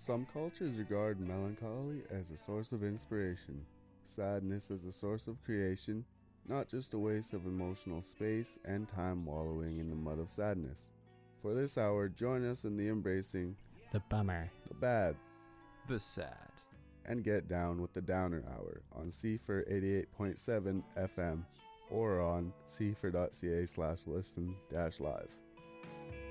Some cultures regard melancholy as a source of inspiration, sadness as a source of creation, not just a waste of emotional space and time wallowing in the mud of sadness. For this hour, join us in the embracing, the bummer, the bad, the sad, and get down with the downer hour on CFR 88.7 FM or on cfr.ca/listen-live.